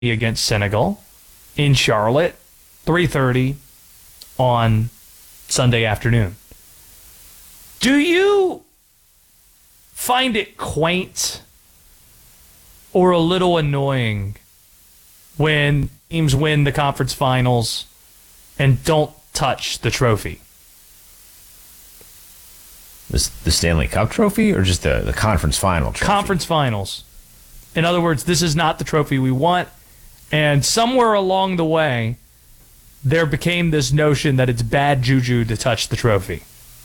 against Senegal in Charlotte, 3:30 on Sunday afternoon. Do you find it quaint or a little annoying when teams win the conference finals and don't touch the trophy? The Stanley Cup trophy or just the conference final trophy? Conference finals. In other words, this is not the trophy we want. And somewhere along the way, there became this notion that it's bad juju to touch the trophy.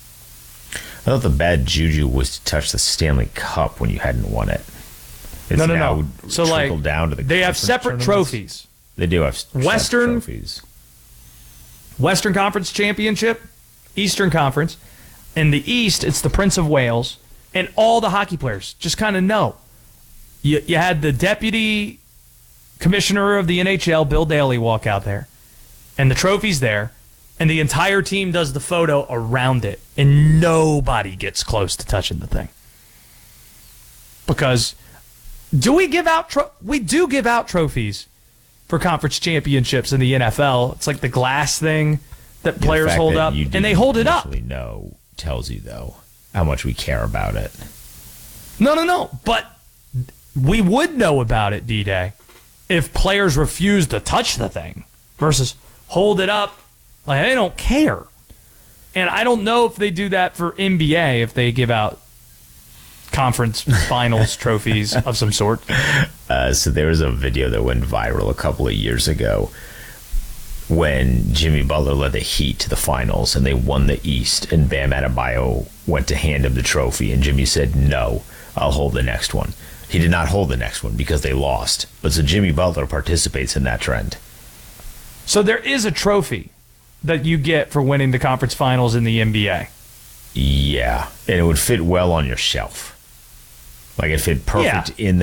I thought the bad juju was to touch the Stanley Cup when you hadn't won it. It's No. So like, down to the they have separate trophies. They do have Western trophies. Western Conference Championship, Eastern Conference. In the East, it's the Prince of Wales, and all the hockey players just kind of know. You had the deputy commissioner of the NHL, Bill Daly, walk out there, and the trophy's there, and the entire team does the photo around it, and nobody gets close to touching the thing. Because do we give out we do give out trophies for conference championships in the NFL. It's like the glass thing that players hold up, and they hold it up. No, tells you though how much we care about it. No. But we would know about it, D-Day, if players refuse to touch the thing versus hold it up. Like, they don't care. And I don't know if they do that for NBA, if they give out conference finals trophies of some sort. So there was a video that went viral a couple of years ago when Jimmy Butler led the Heat to the finals and they won the East, and Bam Adebayo went to hand him the trophy, and Jimmy said, "No, I'll hold the next one." He did not hold the next one because they lost. But so Jimmy Butler participates in that trend. So there is a trophy that you get for winning the conference finals in the NBA. Yeah, and it would fit well on your shelf. Like, it fit perfect in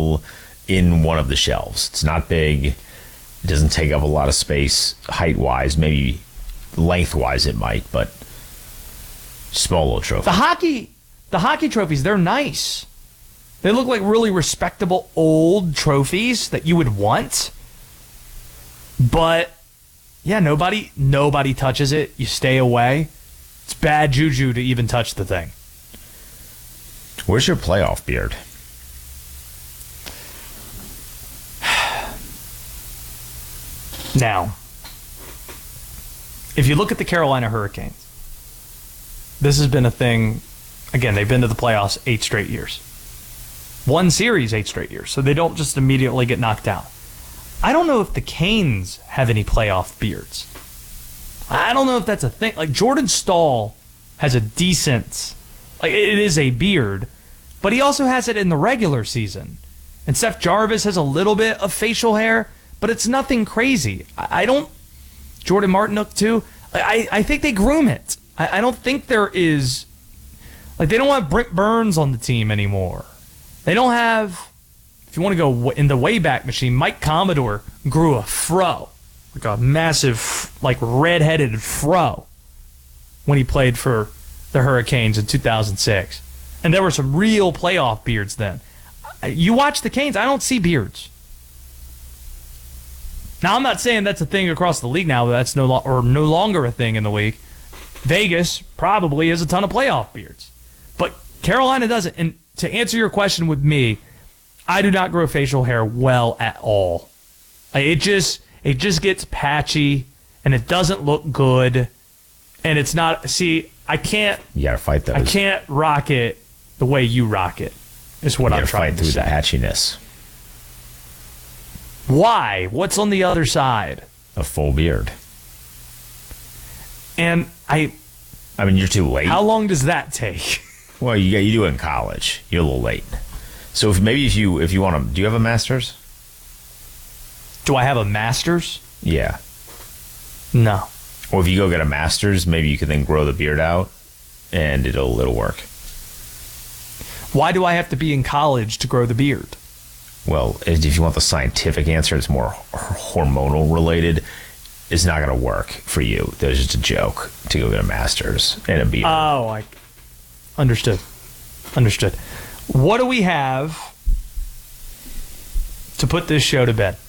one of the shelves. It's not big. It doesn't take up a lot of space height-wise. Maybe length-wise it might, but small little trophy. The hockey trophies, they're nice. They look like really respectable old trophies that you would want. But, yeah, nobody touches it. You stay away. It's bad juju to even touch the thing. Where's your playoff beard? Now, if you look at the Carolina Hurricanes, this has been a thing. Again, they've been to the playoffs 8 straight years. One series 8 straight years, so they don't just immediately get knocked out. I don't know if the Canes have any playoff beards. I don't know if that's a thing. Like, Jordan Staal has a decent, like, it is a beard, but he also has it in the regular season. And Seth Jarvis has a little bit of facial hair, but it's nothing crazy. Jordan Martinook too. I think they groom it. I don't think there is, like, they don't have Brent Burns on the team anymore. They don't have, if you want to go in the Wayback Machine, Mike Commodore grew a fro, like a massive, like, red-headed fro when he played for the Hurricanes in 2006. And there were some real playoff beards then. You watch the Canes, I don't see beards. Now, I'm not saying that's a thing across the league now, but that's no longer a thing in the league. Vegas probably has a ton of playoff beards. But Carolina doesn't. And to answer your question with me, I do not grow facial hair well at all. It just gets patchy, and it doesn't look good. And it's not, see, I can't. You gotta fight those. I can't rock it the way you rock it, is what I'm trying to say. You gotta fight through the patchiness. Why? What's on the other side? A full beard. And I mean, you're too late. How long does that take? Well, you do it in college. You're a little late. So if you want to, do you have a master's? Do I have a master's? Yeah. No. Well, if you go get a master's, maybe you can then grow the beard out, and it'll work. Why do I have to be in college to grow the beard? Well, if you want the scientific answer, it's more hormonal related. It's not going to work for you. There's just a joke to go get a master's and a beard. Oh, I understood. What do we have to put this show to bed?